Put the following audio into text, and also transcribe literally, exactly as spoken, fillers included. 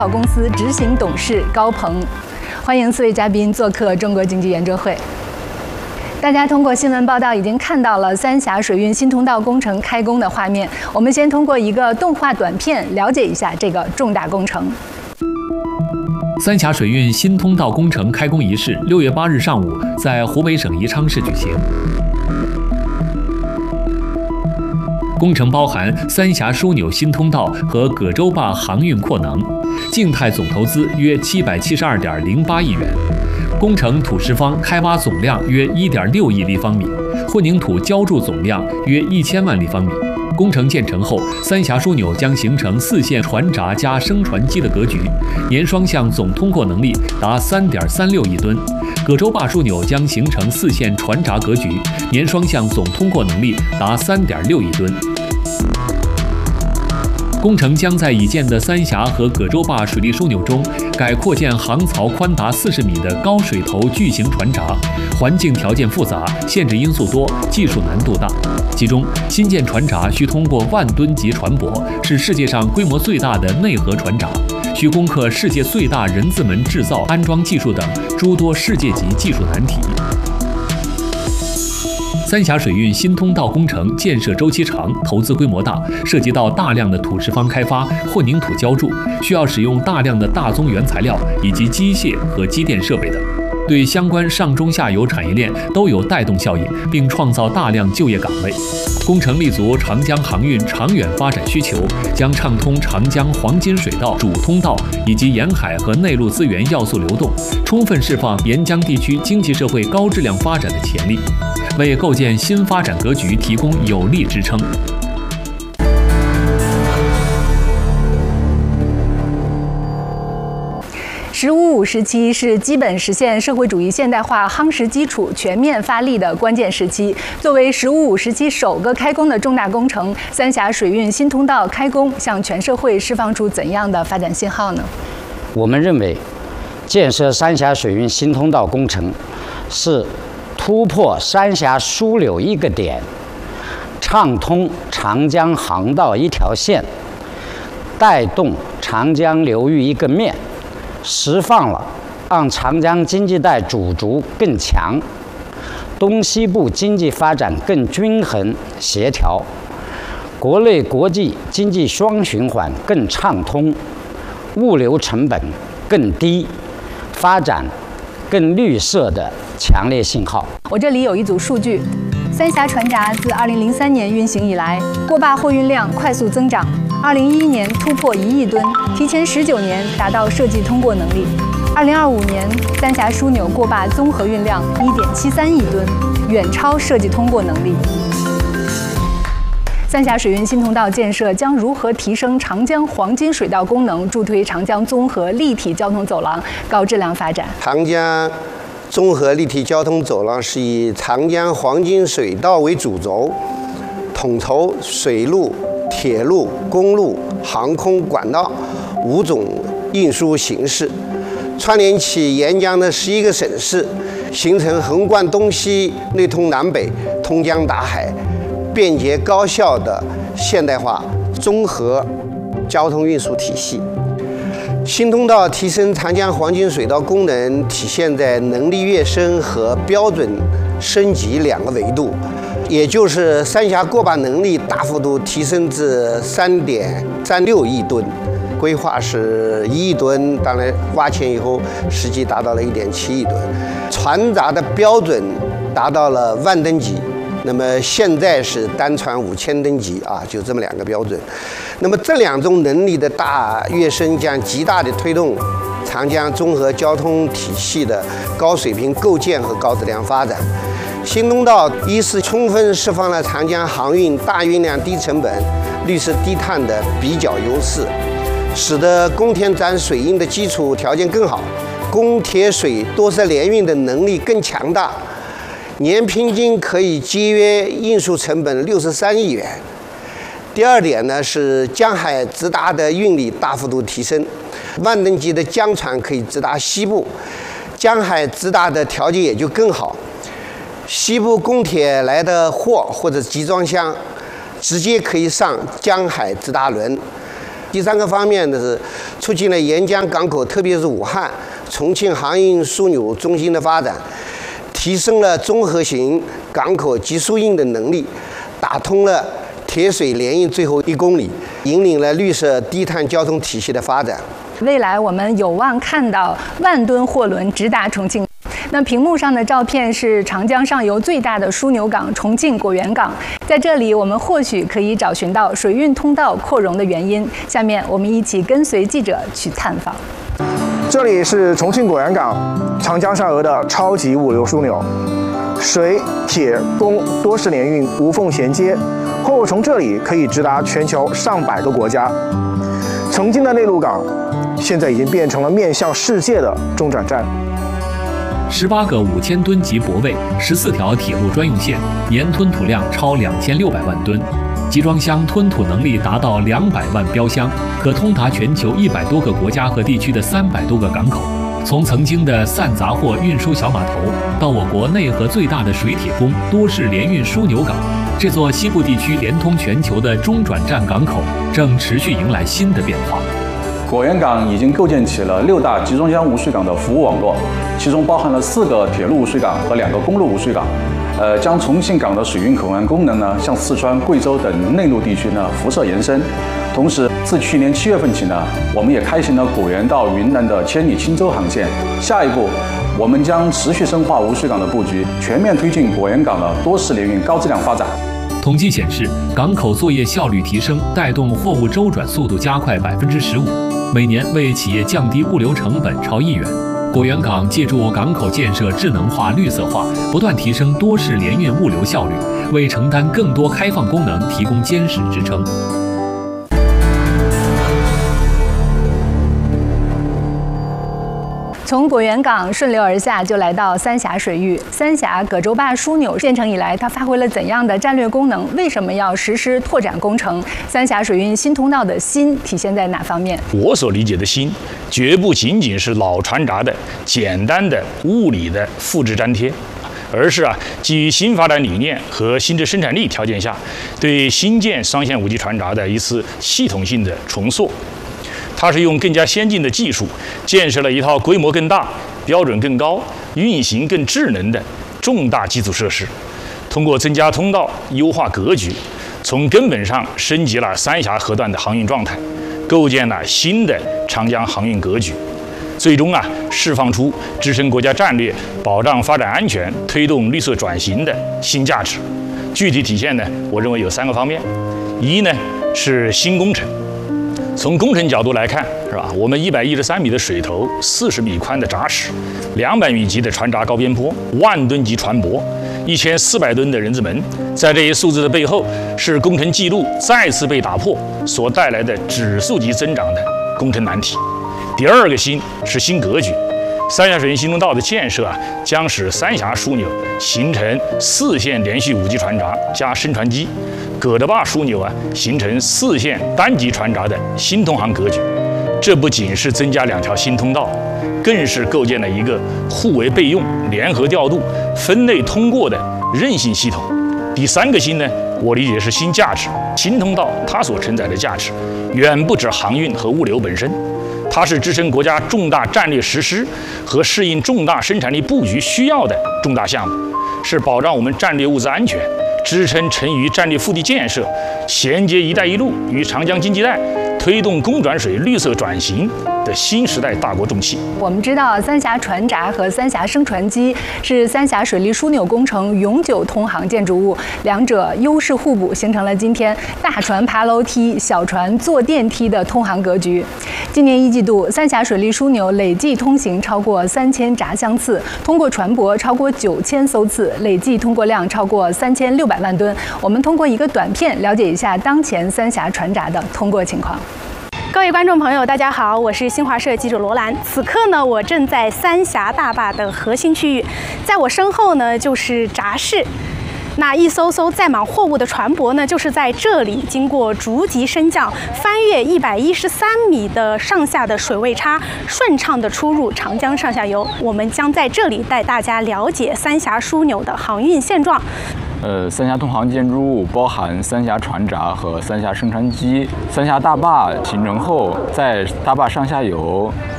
公司执行董事高鹏。欢迎四位嘉宾做客中国经济圆桌会。大家通过新闻报道已经看到了三峡水运新通道工程开工的画面。我们先通过一个动画短片了解一下这个重大工程。 三峡水运新通道工程开工仪式，六月八日上午在湖北省宜昌市举行。工程包含三峡枢纽新通道和葛洲坝航运扩能，静态总投资约七百七十二点零八亿元。工程土石方开挖总量约一点六亿立方米，混凝土浇筑总量约一千万立方米。工程建成后，三峡枢纽将形成四线船闸加升船机的格局，年双向总通过能力达三点三六亿吨。葛洲坝枢纽将形成四线船闸格局，年双向总通过能力达三点六亿吨。工程将在已建的三峡和葛洲坝水利枢纽中改扩建航槽宽达四十米的高水头巨型船闸，环境条件复杂，限制因素多，技术难度大。其中，新建船闸需通过万吨级船舶，是世界上规模最大的内河船闸，需攻克世界最大人字门制造、安装技术等诸多世界级技术难题。三峡水运新通道工程建设周期长，投资规模大，涉及到大量的土石方开发、混凝土浇筑，需要使用大量的大宗原材料以及机械和机电设备等，对相关上中下游产业链都有带动效应，并创造大量就业岗位。工程立足长江航运长远发展需求，将畅通长江黄金水道主通道以及沿海和内陆资源要素流动，充分释放沿江地区经济社会高质量发展的潜力，为构建新发展格局提供有力支撑。 “十五五”时期是基本实现社会主义现代化夯实基础、全面发力的关键时期。作为“十五五”时期首个开工的重大工程，三峡水运新通道开工，向全社会释放出怎样的发展信号呢？ 我们认为，建设三峡水运新通道工程是突破三峡枢纽一个点，畅通长江航道一条线，带动长江流域一个面，释放了让长江经济带主轴更强，东西部经济发展更均衡协调，国内国际经济双循环更畅通，物流成本更低，发展更绿色的强烈信号。 我这里有一组数据：三峡船闸自二零零三年运行以来，过坝货运量快速增长，二零一一年突破一亿吨，提前十九年达到设计通过能力。二零二五年，三峡枢纽过坝综合运量一点七三亿吨，远超设计通过能力。三峡水运新通道建设将如何提升长江黄金水道功能，助推长江综合立体交通走廊高质量发展？ 长江综合立体交通走廊是以长江黄金水道为主轴，统筹水路、铁路、公路、航空管道五种运输形式，串联起沿江的十一个省市，形成横贯东西、内通南北、通江达海、便捷高效的现代化综合交通运输体系。新通道提升长江黄金水道功能，体现在能力跃升和标准升级两个维度，也就是三峡过坝能力大幅度提升至三点三六亿吨，规划是一亿吨，当然挖潜以后实际达到了一点七亿吨，船闸的标准达到了万吨级。那么现在是单船五千吨级啊，就这么两个标准。那么这两种能力的大跃升，将极大的推动长江综合交通体系的高水平构建和高质量发展。新通道一是充分释放了长江航运大运量、低成本、绿色低碳的比较优势，使得供铁站水运的基础条件更好，供铁水多色联运的能力更强大。年平均可以节约运输成本六十三亿元。第二点呢是江海直达的运力大幅度提升，万吨级的江船可以直达西部，江海直达的条件也就更好。西部供铁来的货或者集装箱，直接可以上江海直达轮。第三个方面呢是促进了沿江港口，特别是武汉、重庆航运枢纽中心的发展，提升了综合型港口集输运的能力，打通了铁水联运最后一公里，引领了绿色低碳交通体系的发展。 未来我们有望看到万吨货轮直达重庆。那屏幕上的照片是长江上游最大的枢纽港重庆果园港，在这里我们或许可以找寻到水运通道扩容的原因。下面我们一起跟随记者去探访。 这里是重庆果园港，长江上游的超级物流枢纽，水、铁、工多式联运无缝衔接，货物从这里可以直达全球上百个国家。曾经的内陆港，现在已经变成了面向世界的中转站。 十八个五千吨级泊位，十四条铁路专用线，年吞吐量超两千六百万吨，集装箱吞吐能力达到两百万标箱，可通达全球一百多个国家和地区的三百多个港口。从曾经的散杂货运输小码头，到我国内河最大的水铁工多式联运枢纽港，这座西部地区连通全球的中转站港口，正持续迎来新的变化。 果园港已经构建起了六大集装箱无水港的服务网络，其中包含了四个铁路无水港和两个公路无水港。呃，将重庆港的水运口岸功能呢，向四川、贵州等内陆地区呢辐射延伸。同时，自去年七月份起呢，我们也开行了果园到云南的千里钦州航线。下一步，我们将持续深化无水港的布局，全面推进果园港的多式联运高质量发展。 统计显示，港口作业效率提升，带动货物周转速度加快百分之十五，每年为企业降低物流成本超亿元。果园港借助港口建设智能化、绿色化，不断提升多式联运物流效率，为承担更多开放功能提供坚实支撑。 从果园港顺流而下，就来到三峡水域。三峡葛洲坝枢纽建成以来，它发挥了怎样的战略功能？为什么要实施拓展工程？三峡水运新通道的新体现在哪方面？ 我所理解的新，绝不仅仅是老船闸的简单的物理的复制粘贴，而是啊，基于新发展理念和新的生产力条件下，对新建双线五级船闸的一次系统性的重塑。它是用更加先进的技术，建设了一套规模更大、标准更高、运行更智能的重大基础设施。通过增加通道、优化格局，从根本上升级了三峡河段的航运状态，构建了新的长江航运格局。最终啊，释放出支撑国家战略、保障发展安全、推动绿色转型的新价值。具体体现呢，我认为有三个方面：一呢是新工程。从工程角度来看，是吧？我们一百一十三米的水头，四十米宽的闸齿，两百米级的船闸高边坡，万吨级船舶，一千四百吨的人字门，在这些数字的背后，是工程记录再次被打破所带来的指数级增长的工程难题。第二个新是新格局。三峡水运新通道的建设啊，将使三峡枢纽形成四线连续五级船闸加升船机，葛洲坝枢纽啊形成四线单级船闸的新通航格局。这不仅是增加两条新通道，更是构建了一个互为备用、联合调度、分类通过的韧性系统。第三个新呢，我理解是新价值。新通道它所承载的价值，远不止航运和物流本身。它是支撑国家重大战略实施和适应重大生产力布局需要的重大项目，是保障我们战略物资安全、支撑成渝战略腹地建设、衔接“一带一路”与长江经济带、推动供转水绿色转型的新时代大国重器。 我们知道，三峡船闸和三峡升船机是三峡水利枢纽工程永久通航建筑物，两者优势互补，形成了今天大船爬楼梯、小船坐电梯的通航格局。今年一季度，三峡水利枢纽累计通行超过三千闸箱次，通过船舶超过九千艘次，累计通过量超过三千六百万吨。我们通过一个短片了解一下当前三峡船闸的通过情况。 各位观众朋友，大家好，我是新华社记者罗兰。此刻呢，我正在三峡大坝的核心区域，在我身后呢就是闸室。那一艘艘载满货物的船舶呢，就是在这里经过逐级升降，翻越一百一十三米的上下的水位差，顺畅的出入长江上下游。我们将在这里带大家了解三峡枢纽的航运现状。 呃，三峡通航建筑物包含三峡船闸和三峡生产基。三峡大坝形成后，在大坝上下游